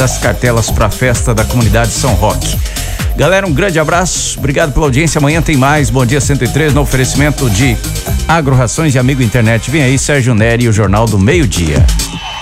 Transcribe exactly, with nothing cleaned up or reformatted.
das cartelas para a festa da comunidade São Roque. Galera, um grande abraço, obrigado pela audiência. Amanhã tem mais Bom Dia cento e três no oferecimento de Agro Rações e Amigo Internet. Vem aí Sérgio Neri e o Jornal do Meio-Dia.